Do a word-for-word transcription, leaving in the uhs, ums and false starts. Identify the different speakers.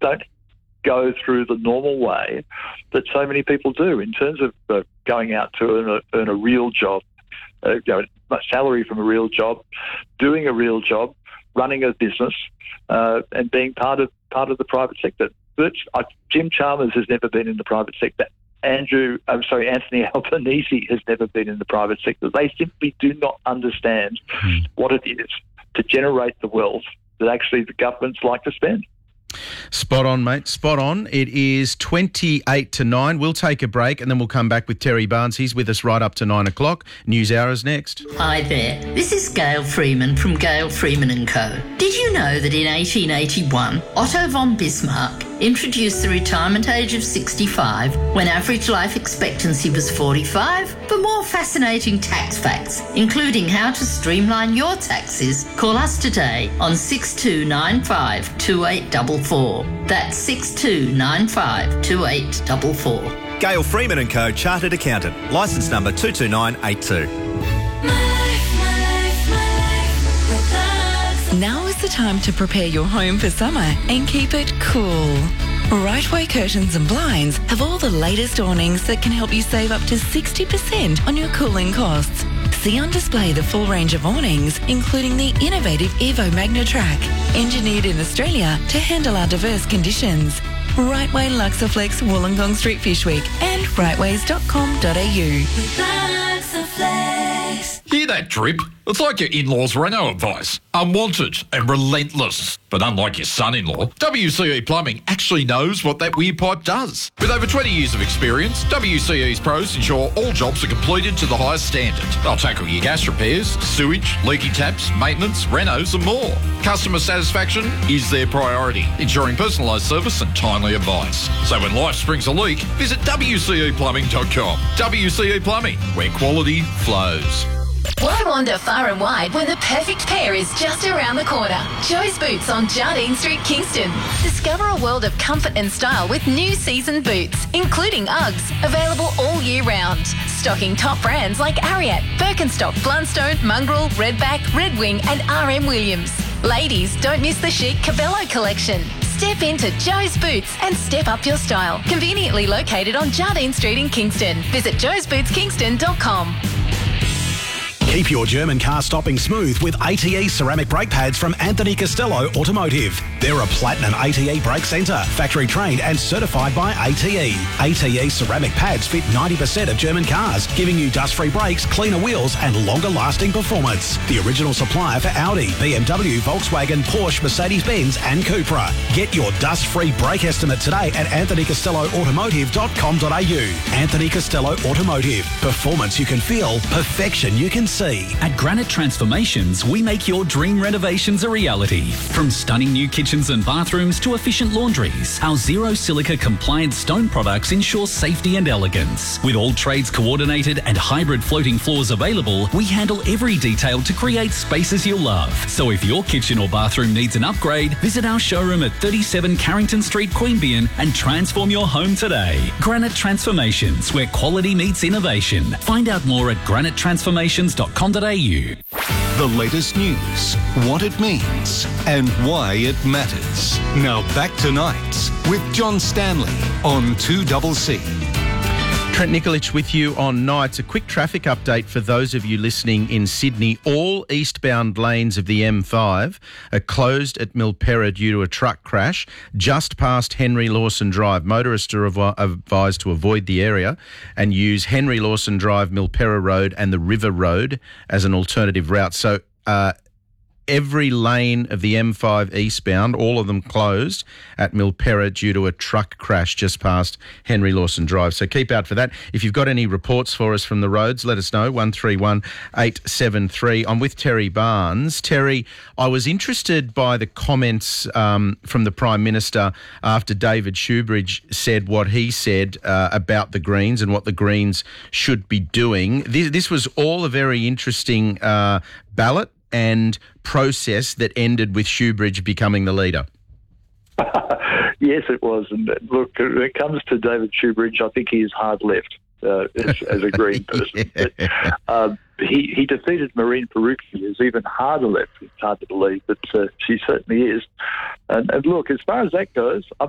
Speaker 1: don't go through the normal way that so many people do in terms of uh, going out to earn a, earn a real job, uh, you know, a salary from a real job, doing a real job, running a business, uh, and being part of part of the private sector. But uh, Jim Chalmers has never been in the private sector. Andrew, I'm sorry, Anthony Albanese has never been in the private sector. They simply do not understand mm. what it is to generate the wealth that actually the governments like to spend.
Speaker 2: Spot on, mate. Spot on. It is twenty-eight to nine. We'll take a break and then we'll come back with Terry Barnes. He's with us right up to nine o'clock. News Hour is next.
Speaker 3: Hi there. This is Gail Freeman from Gail Freeman and Co. Did you know that in eighteen eighty-one, Otto von Bismarck introduced the retirement age of sixty-five when average life expectancy was forty-five? For more fascinating tax facts, including how to streamline your taxes, call us today on six two nine five two eight four four. That's six two nine five two eight four four.
Speaker 4: Gail Freeman and Co. Chartered Accountant. Licence number two two nine eight two.
Speaker 5: Now is the time to prepare your home for summer and keep it cool. Rightway Curtains and Blinds have all the latest awnings that can help you save up to sixty percent on your cooling costs. See on display the full range of awnings, including the innovative Evo MagnaTrack, engineered in Australia to handle our diverse conditions. Rightway Luxaflex Wollongong Street Fish Week and rightways dot com dot a u.
Speaker 6: Hear that drip? It's like your in-laws' Renault advice. Unwanted and relentless. But unlike your son-in-law, W C E Plumbing actually knows what that weir pipe does. With over twenty years of experience, W C E's pros ensure all jobs are completed to the highest standard. They'll tackle your gas repairs, sewage, leaky taps, maintenance, renos and more. Customer satisfaction is their priority, ensuring personalised service and timely advice. So when life springs a leak, visit w c e plumbing dot com. W C E Plumbing, where quality flows.
Speaker 7: Why wander far and wide when the perfect pair is just around the corner? Joe's Boots on Jardine Street, Kingston. Discover a world of comfort and style with new season boots, including Uggs, available all year round. Stocking top brands like Ariat, Birkenstock, Blundstone, Mongrel, Redback, Red Wing and R M Williams. Ladies, don't miss the chic Cabello collection. Step into Joe's Boots and step up your style. Conveniently located on Jardine Street in Kingston. Visit joes boots kingston dot com.
Speaker 8: Keep your German car stopping smooth with A T E ceramic brake pads from Anthony Costello Automotive. They're a platinum A T E brake centre, factory trained and certified by A T E. A T E ceramic pads fit ninety percent of German cars, giving you dust-free brakes, cleaner wheels and longer-lasting performance. The original supplier for Audi, B M W, Volkswagen, Porsche, Mercedes-Benz and Cupra. Get your dust-free brake estimate today at anthony costello automotive dot com dot a u. Anthony Costello Automotive. Performance you can feel, perfection you can see.
Speaker 9: At Granite Transformations, we make your dream renovations a reality. From stunning new kitchens and bathrooms to efficient laundries, our zero silica compliant stone products ensure safety and elegance. With all trades coordinated and hybrid floating floors available, we handle every detail to create spaces you'll love. So if your kitchen or bathroom needs an upgrade, visit our showroom at thirty-seven Carrington Street, Queanbeyan and transform your home today. Granite Transformations, where quality meets innovation. Find out more at granite transformations dot com dot a u.
Speaker 10: The latest news, what it means, and why it matters. Now back to Nights with John Stanley on two C C.
Speaker 2: Trent Nikolic with you on Nights. A quick traffic update for those of you listening in Sydney. All eastbound lanes of the M five are closed at Milperra due to a truck crash just past Henry Lawson Drive. Motorists are av- advised to avoid the area and use Henry Lawson Drive, Milperra Road and the River Road as an alternative route. So uh, every lane of the M five eastbound, all of them closed at Milperra due to a truck crash just past Henry Lawson Drive. So keep out for that. If you've got any reports for us from the roads, let us know, one three one eight seven three. I'm with Terry Barnes. Terry, I was interested by the comments um, from the Prime Minister after David Shoebridge said what he said uh, about the Greens and what the Greens should be doing. This, this was all a very interesting uh, ballot and process that ended with Shoebridge becoming the leader.
Speaker 1: Yes, it was. And look, when it comes to David Shoebridge, I think he is hard left uh, as, as a Green person.
Speaker 2: yeah.
Speaker 1: But, uh, he, he defeated Maureen Perucci, who's even harder left. It's hard to believe, but uh, she certainly is. And, and look, as far as that goes, I'm